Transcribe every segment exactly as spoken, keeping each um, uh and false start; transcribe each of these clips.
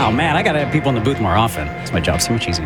Wow, man, I got to have people in the booth more often. It's my job so much easier.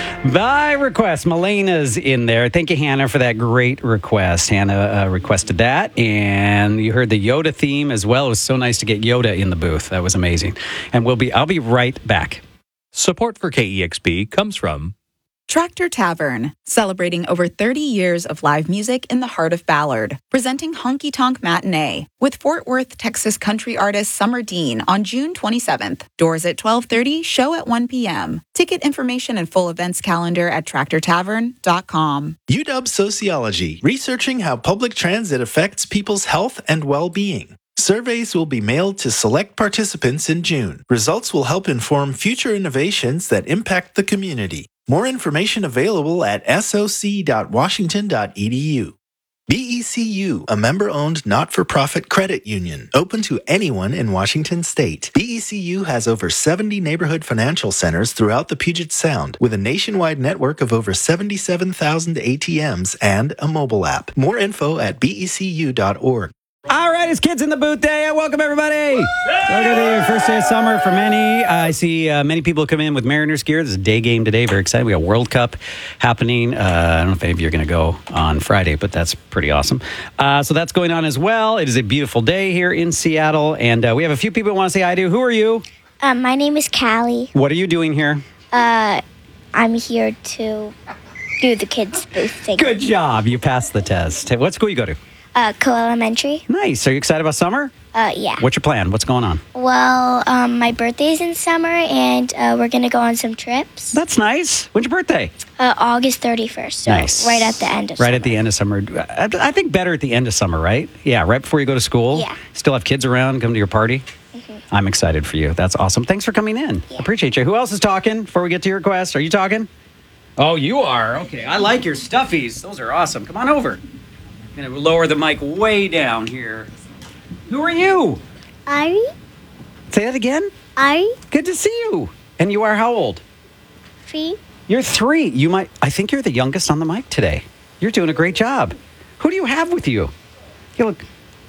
By request, Melena's in there. Thank you, Hannah, for that great request. Hannah uh, requested that, and you heard the Yoda theme as well. It was so nice to get Yoda in the booth. That was amazing. And we'll be. I'll be right back. Support for K E X P comes from Tractor Tavern, celebrating over thirty years of live music in the heart of Ballard, presenting Honky Tonk Matinee with Fort Worth, Texas country artist Summer Dean on June twenty-seventh. Doors at twelve thirty, show at one p.m. Ticket information and full events calendar at tractor tavern dot com. U W Sociology, researching how public transit affects people's health and well-being. Surveys will be mailed to select participants in June. Results will help inform future innovations that impact the community. More information available at S O C dot washington dot e d u. B E C U, a member-owned not-for-profit credit union, open to anyone in Washington state. B E C U has over seventy neighborhood financial centers throughout the Puget Sound, with a nationwide network of over seventy-seven thousand A T Ms and a mobile app. More info at b e c u dot org. All right, it's Kids in the Booth Day. Welcome, everybody. Welcome to the first day of summer for many. I see uh, many people come in with Mariners gear. This is a day game today. Very excited. We got World Cup happening. Uh, I don't know if any of you are going to go on Friday, but that's pretty awesome. Uh, so that's going on as well. It is a beautiful day here in Seattle, and uh, we have a few people who want to say hi to. Who are you? Um, my name is Callie. What are you doing here? Uh, I'm here to do the kids' booth thing. Good job. You passed the test. What school you go to? Uh, co-elementary. Nice. Are you excited about summer? Uh, yeah. What's your plan? What's going on? Well, um, my birthday's in summer, and uh, we're going to go on some trips. That's nice. When's your birthday? Uh, August thirty-first, so nice. right at the end of right summer. Right at the end of summer. I, I think better at the end of summer, right? Yeah, right before you go to school. Yeah. Still have kids around, come to your party. Mm-hmm. I'm excited for you. That's awesome. Thanks for coming in. Yeah. Appreciate you. Who else is talking before we get to your request? Are you talking? Oh, you are? Okay. I like your stuffies. Those are awesome. Come on over. I'm going to lower the mic way down here. Who are you? Ari. Say that again? Ari. Good to see you. And you are how old? Three. You're three. You might. I think you're the youngest on the mic today. You're doing a great job. Who do you have with you? You look.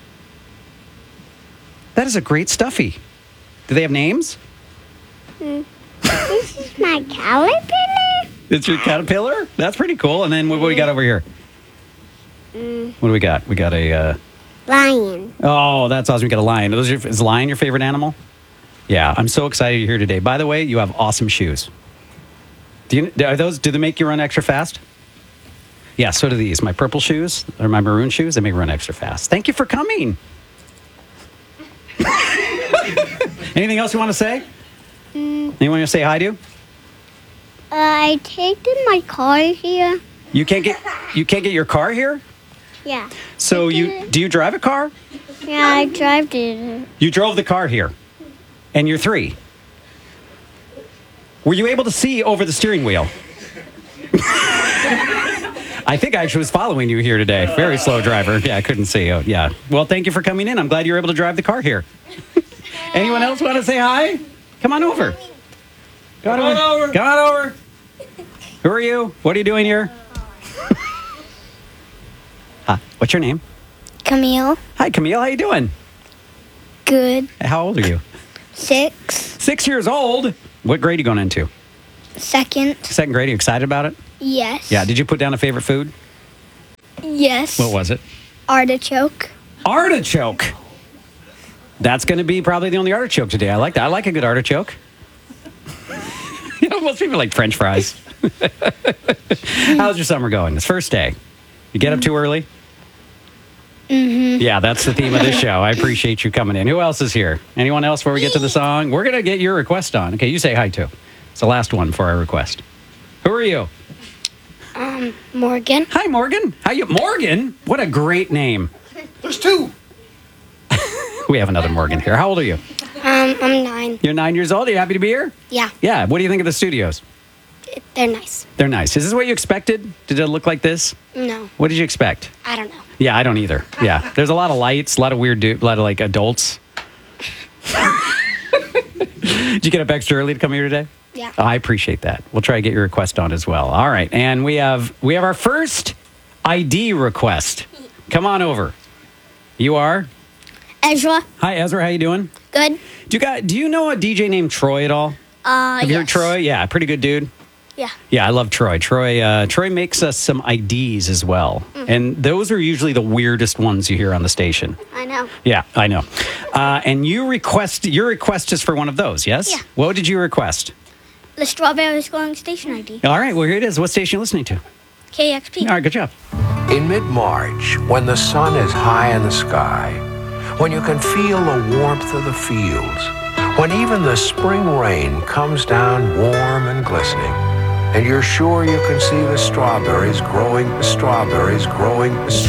That is a great stuffy. Do they have names? Mm. This is my caterpillar. It's your caterpillar? That's pretty cool. And then what do we got over here? Mm. What do we got? We got a... Uh... Lion. Oh, that's awesome. We got a lion. Is, your, is a lion your favorite animal? Yeah, I'm so excited you're here today. By the way, you have awesome shoes. Do you, are those? Do they make you run extra fast? Yeah, so do these. My purple shoes, or my maroon shoes, they make me run extra fast. Thank you for coming. Anything else you want to say? Mm. Anyone you want to say hi to? Uh, I taken my car here. You can't get you can't get your car here? Yeah. So you do you drive a car? Yeah, I drive it. You drove the car here, and you're three. Were you able to see over the steering wheel? I think I actually was following you here today. Very slow driver. Yeah, I couldn't see. Oh, yeah. Well, thank you for coming in. I'm glad you were able to drive the car here. Anyone else want to say hi? Come on over. Come on over. Come on over. Who are you? What are you doing here? Hi. What's your name? Camille. Hi, Camille. How you doing? Good. How old are you? Six. Six years old. What grade are you going into? Second. Second grade. Are you excited about it? Yes. Yeah. Did you put down a favorite food? Yes. What was it? Artichoke. Artichoke. That's going to be probably the only artichoke today. I like that. I like a good artichoke. You know, most people like French fries. How's your summer going? It's first day. You get up too early? Mm-hmm. Yeah, that's the theme of this show. I appreciate you coming in. Who else is here? Anyone else before we get to the song? We're going to get your request on. Okay, you say hi too. It's the last one for our request. Who are you? Um, Morgan. Hi, Morgan. How you? Morgan? What a great name. There's two. We have another Morgan here. How old are you? Um, I'm nine. You're nine years old. Are you happy to be here? Yeah. Yeah. What do you think of the studios? They're nice. They're nice. Is this what you expected? Did it look like this? No. What did you expect? I don't know. Yeah, I don't either. Yeah. There's a lot of lights, a lot of weird, du- a lot of like adults. Did you get up extra early to come here today? Yeah. Oh, I appreciate that. We'll try to get your request on as well. All right. And we have we have our first I D request. Come on over. You are? Ezra. Hi, Ezra. How you doing? Good. Do you got? Do you know a D J named Troy at all? Uh, Have you heard yes. Troy? Yeah, pretty good dude. Yeah. Yeah, I love Troy. Troy uh, Troy makes us some I Ds as well. And those are usually the weirdest ones you hear on the station. I know. Yeah, I know. Uh, and you request your request is for one of those, yes? Yeah. What did you request? The Strawberries Growing Station I D. All right, well, here it is. What station are you listening to? K X P. All right, good job. In mid-March, when the sun is high in the sky, when you can feel the warmth of the fields, when even the spring rain comes down warm and glistening, and you're sure you can see the strawberries growing, the strawberries growing, the strawberries